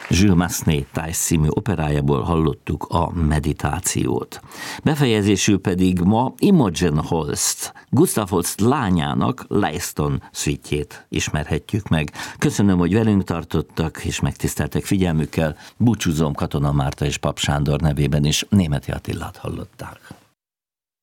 Jules Massenet Thais című operájából hallottuk a meditációt. Befejezésül pedig ma Imogen Holst, Gustav Holst lányának Leiston suite-jét ismerhetjük meg. Köszönöm, hogy velünk tartottak és megtiszteltek figyelmükkel. Búcsúzom Katona Márta és Pap Sándor nevében is. Németi Attilát hallották.